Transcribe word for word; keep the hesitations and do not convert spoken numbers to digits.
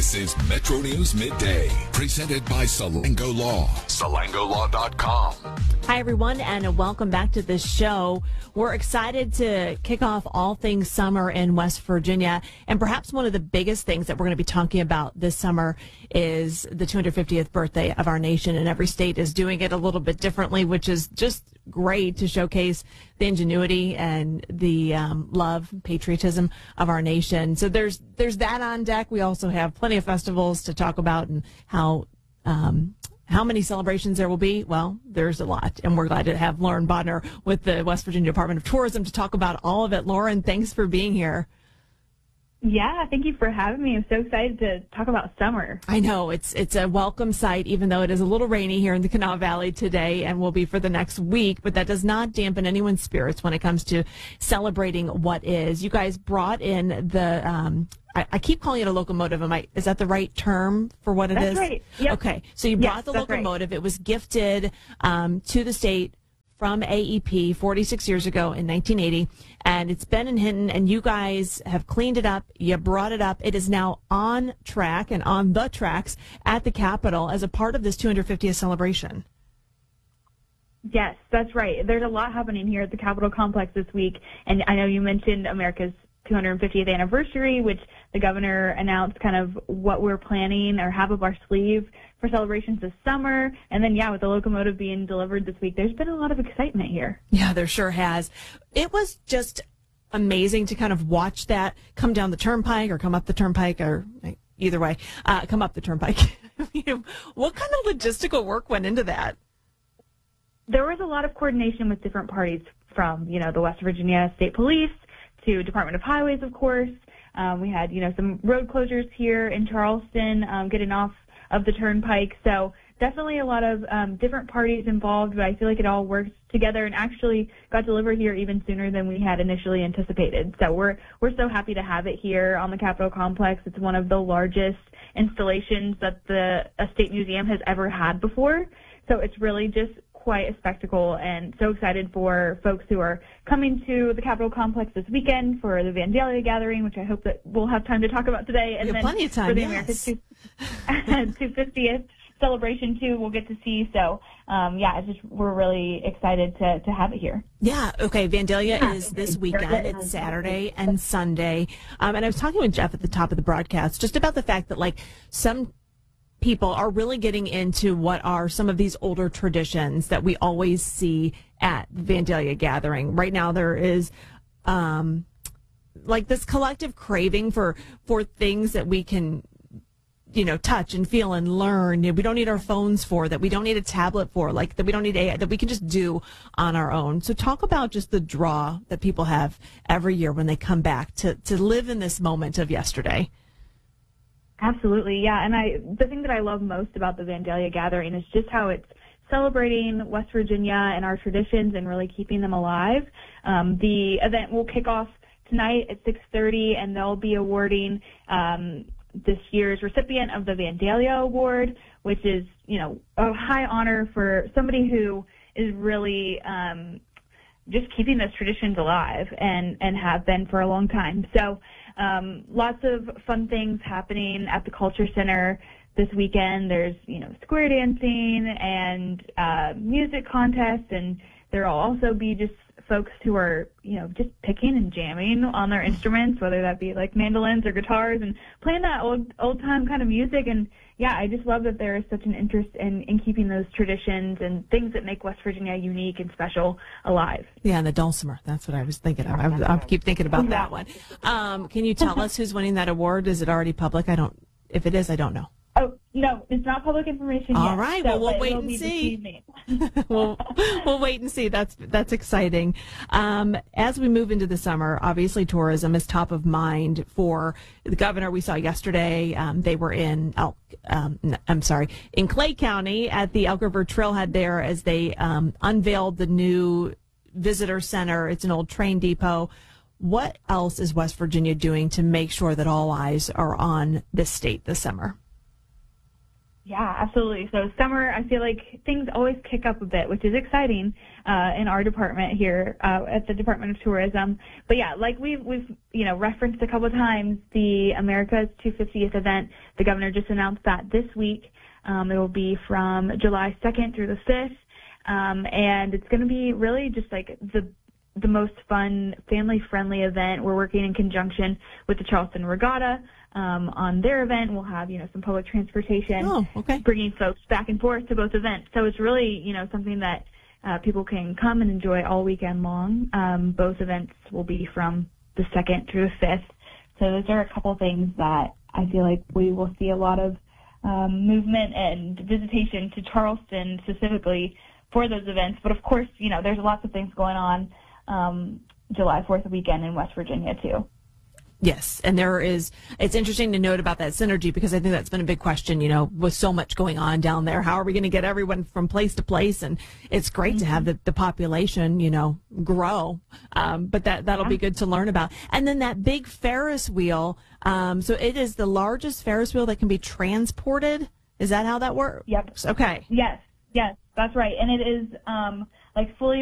This is Metro News Midday, presented by Salango Law. Salango Law dot com. Hi, everyone, and welcome back to this show. We're excited to kick off all things summer in West Virginia. And perhaps one of the biggest things that we're going to be talking about this summer is the two hundred fiftieth birthday of our nation. And every state is doing it a little bit differently, which is just great to showcase the ingenuity and the um, love, patriotism of our nation. So there's there's that on deck. We also have plenty of festivals to talk about and how um, how many celebrations there will be. Well, there's a lot, and we're glad to have Lauren Bodner with the West Virginia Department of Tourism to talk about all of it. Lauren, thanks for being here. Yeah, thank you for having me. I'm so excited to talk about summer. I know it's it's a welcome sight, even though it is a little rainy here in the Kanawha Valley today and will be for the next week. But that does not dampen anyone's spirits when it comes to celebrating what is. You guys brought in the. Um, I, I keep calling it a locomotive. Am I? Is that the right term for what it That's is? That's right. Yep. Okay, so you brought yes, the that's locomotive. Right. It was gifted um, to the state from A E P forty-six years ago in nineteen eighty, and it's been in Hinton, and you guys have cleaned it up. You brought it up. It is now on track and on the tracks at the Capitol as a part of this two hundred fiftieth celebration. Yes, that's right. There's a lot happening here at the Capitol Complex this week, and I know you mentioned America's two hundred fiftieth anniversary, which the governor announced kind of what we're planning or have up our sleeve for celebrations this summer. And then, yeah, with the locomotive being delivered this week, there's been a lot of excitement here. Yeah, there sure has. It was just amazing to kind of watch that come down the turnpike or come up the turnpike or either way, uh, come up the turnpike. What kind of logistical work went into that? There was a lot of coordination with different parties from, you know, the West Virginia State Police to Department of Highways, of course. Um, we had, you know, some road closures here in Charleston, um, getting off of the turnpike. So definitely a lot of um, different parties involved, but I feel like it all works together and actually got delivered here even sooner than we had initially anticipated. So we're we're so happy to have it here on the Capitol Complex. It's one of the largest installations that the a state museum has ever had before. So it's really just quite a spectacle, and so excited for folks who are coming to the Capitol Complex this weekend for the Vandalia gathering, which I hope that we'll have time to talk about today. And we have then plenty of time, for the yes. America's two hundred fiftieth celebration too, we'll get to see. So um, yeah, it's just we're really excited to to have it here. Yeah. Okay. Vandalia yeah, is this weekend. It's Saturday and Sunday. Um, and I was talking with Jeff at the top of the broadcast just about the fact that like some people are really getting into what are some of these older traditions that we always see at the Vandalia gathering. Right now there is um, like this collective craving for for things that we can, you know, touch and feel and learn. We don't need our phones for, that we don't need a tablet for, like that we don't need A I, that we can just do on our own. So talk about just the draw that people have every year when they come back to, to live in this moment of yesterday. Absolutely, yeah. And I, the thing that I love most about the Vandalia gathering is just how it's celebrating West Virginia and our traditions and really keeping them alive. Um, the event will kick off tonight at six thirty, and they'll be awarding um, this year's recipient of the Vandalia Award, which is, you know, a high honor for somebody who is really um, just keeping those traditions alive and, and have been for a long time. So um, lots of fun things happening at the Culture Center this weekend. There's, you know, square dancing and uh, music contests, and there will also be just folks who are, you know, just picking and jamming on their instruments, whether that be like mandolins or guitars, and playing that old old time kind of music. And yeah, I just love that there is such an interest in, in keeping those traditions and things that make West Virginia unique and special alive. Yeah, and the dulcimer. That's what I was thinking of. I, I keep thinking about that one. Um, can you tell us who's winning that award? Is it already public? I don't. If it is, I don't know. Oh, no, it's not public information yet. All right, so, well, we'll wait and see. we'll, we'll wait and see. That's that's exciting. Um, as we move into the summer, obviously tourism is top of mind for the governor. We saw yesterday um, they were in Elk, um, I'm sorry, in Clay County at the Elk River Trailhead there as they um, unveiled the new visitor center. It's an old train depot. What else is West Virginia doing to make sure that all eyes are on this state this summer? Yeah, absolutely. So summer, I feel like things always kick up a bit, which is exciting uh, in our department here uh, at the Department of Tourism. But yeah, like we've we've you know referenced a couple of times, the America's two hundred fiftieth event. The governor just announced that this week. Um, it will be from July second through the fifth, um, and it's going to be really just like the the most fun, family-friendly event. We're working in conjunction with the Charleston Regatta um, on their event. We'll have, you know, some public transportation, Oh, okay. bringing folks back and forth to both events. So it's really, you know, something that uh, people can come and enjoy all weekend long. Um, both events will be from the second through the fifth. So those are a couple things that I feel like we will see a lot of um, movement and visitation to Charleston specifically for those events. But of course, you know, there's lots of things going on um, July fourth weekend in West Virginia too. Yes, and there is, it's interesting to note about that synergy because I think that's been a big question, you know, with so much going on down there. How are we going to get everyone from place to place? And it's great mm-hmm. to have the, the population, you know, grow. Um, but that, that'll yeah. be good to learn about. And then that big Ferris wheel, um, so it is the largest Ferris wheel that can be transported. Is that how that works? Yep. Okay. Yes, yes, that's right. And it is um, like fully